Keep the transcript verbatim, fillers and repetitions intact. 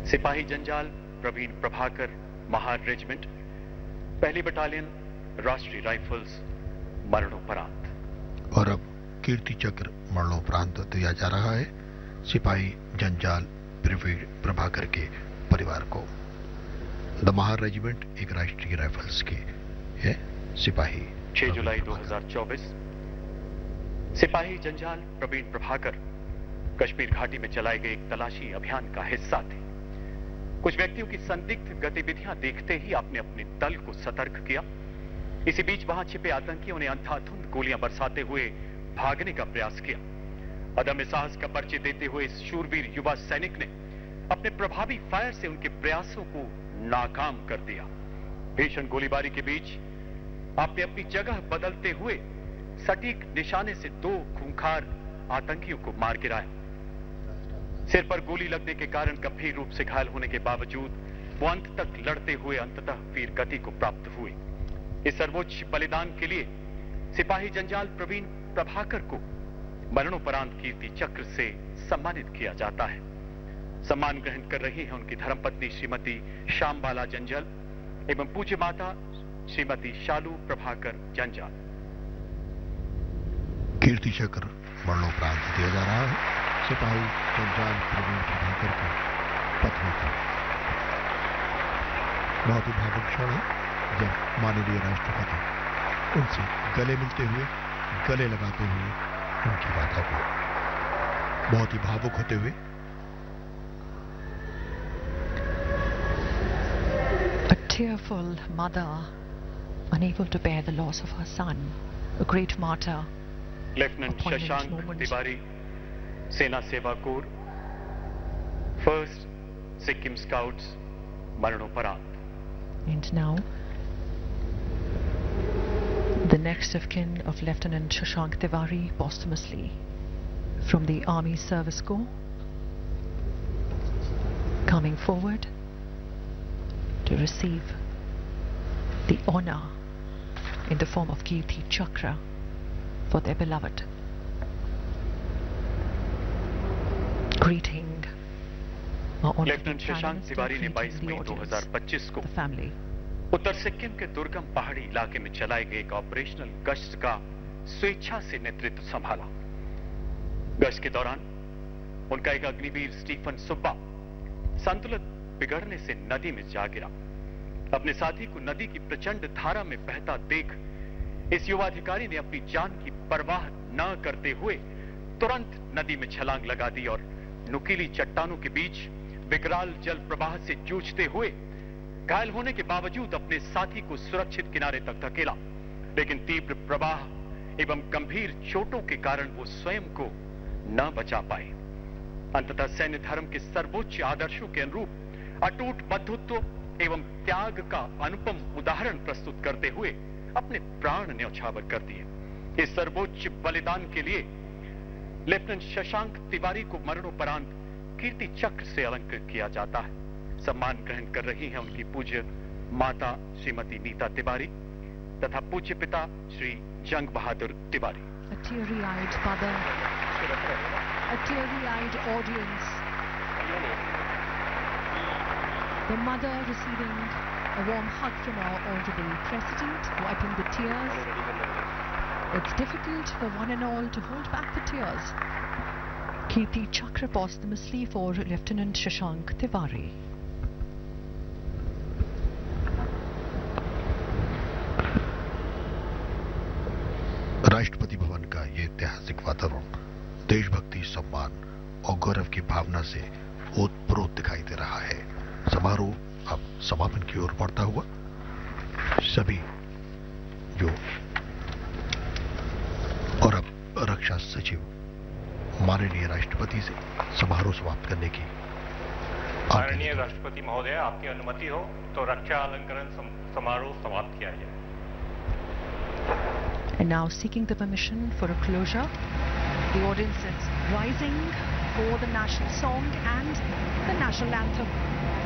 सिपाही जंजाल प्रवीण प्रभाकर महार रेजिमेंट, पहली बटालियन राष्ट्रीय राइफल्स, मरणोपरांत। और अब कीर्ति चक्र मरणोपरांत दिया जा रहा है सिपाही जंजाल प्रवीण प्रभाकर के परिवार को। द महार रेजिमेंट एक राष्ट्रीय राइफल्स के है सिपाही। छह जुलाई दो हज़ार चौबीस सिपाही जंजाल प्रवीण प्रभाकर कश्मीर घाटी में चलाए गए एक तलाशी अभियान का हिस्सा थे। कुछ व्यक्तियों की संदिग्ध गतिविधियां देखते ही आपने अपने दल को सतर्क किया। इसी बीच वहां छिपे आतंकियों ने अंधाधुंध गोलियां बरसाते हुए भागने का प्रयास किया। अदम्य साहस का परिचय देते हुए इस शूरवीर युवा सैनिक ने अपने प्रभावी फायर से उनके प्रयासों को नाकाम कर दिया। भीषण गोलीबारी के बीच आपने अपनी जगह बदलते हुए सटीक निशाने से दो खूंखार आतंकियों को मार गिराया। सिर पर गोली लगने के कारण गंभीर रूप से घायल होने के बावजूद वो अंत तक लड़ते हुए अंततः वीर गति को प्राप्त हुए। इस सर्वोच्च बलिदान के लिए सिपाही जंजाल प्रवीण प्रभाकर को मरणोपरांत कीर्ति चक्र से सम्मानित किया जाता है। सम्मान ग्रहण कर रही हैं उनकी धर्मपत्नी श्रीमती श्यामबाला जंजाल एवं पूज्य माता श्रीमती शालू प्रभाकर जंजाल। कीर्ति चक्र मरणोपरांत दिया जा रहा है सिपाही जंजाल प्रवीण प्रभाकर की पत्नी को। बहुत ही भावुक क्षण है जब माननीय राष्ट्रपति उनसे गले मिलते हुए, गले लगाते हुए उनकी माता को बहुत ही भावुक होते हुए। A tearful mother, unable to bear the loss of her son, a great martyr. Lieutenant Shashank Tiwari, सेना सेवा कोर, फर्स्ट सिक्किम स्काउट्स, मरणोपरांत। And now, the next of kin of Lieutenant Shashank Tiwari posthumously from the Army Service Corps, coming forward to receive the honor in the form of Kirti Chakra for their beloved. Greeting our honored lieutenant Shashank Tiwari ने बाईस मई दो हज़ार पच्चीस को family. उत्तर सिक्किम के दुर्गम पहाड़ी इलाके में चलाए गए एक ऑपरेशनल गश्त का स्वेच्छा से नेतृत्व संभाला। गश्त के दौरान उनका एक अग्निवीर स्टीफन सुब्बा संतुलन बिगड़ने से नदी में जा गिरा। अपने साथी को नदी की प्रचंड धारा में बहता देख इस युवा अधिकारी ने अपनी जान की परवाह न करते हुए तुरंत नदी में छलांग लगा दी और नुकीली चट्टानों के बीच विकराल जल प्रवाह से जूझते हुए घायल होने के बावजूद अपने साथी को सुरक्षित किनारे तक धकेला। लेकिन तीव्र प्रवाह एवं गंभीर चोटों के कारण वो स्वयं को न बचा पाए। अंततः सैन्य धर्म के सर्वोच्च आदर्शों के अनुरूप अटूट बंधुत्व एवं त्याग का अनुपम उदाहरण प्रस्तुत करते हुए अपने प्राण न्यौछावर कर दिए। इस सर्वोच्च बलिदान के लिए लेफ्टिनेंट शशांक तिवारी को मरणोपरांत कीर्ति चक्र से अलंकृत किया जाता है। सम्मान ग्रहण कर रही हैं उनकी पूज्य माता श्रीमती नीता तिवारी तथा पूज्य पिता श्री जंग बहादुर Tiwari. A teary-eyed mother, a teary-eyed audience. The mother receiving a warm hug from our honorable president, wiping the tears. It's difficult for one and all to hold back the tears. Kirti Chakra posthumously for Lieutenant Shashank Tiwari. Rashtrapati Bhavan का ये ऐतिहासिक वातावरण देशभक्ति, सम्मान और गौरव की भावना से ओतप्रोत दिखाई दे रहा है। समारोह अब समापन की ओर बढ़ता हुआ सभी जो और अब रक्षा सचिव माननीय राष्ट्रपति से समारोह समाप्त करने की। माननीय राष्ट्रपति महोदय, आपकी अनुमति हो तो रक्षा अलंकरण समारोह समाप्त किया जाए। And now seeking the permission for a closure, the audience is rising for the national song and the national anthem.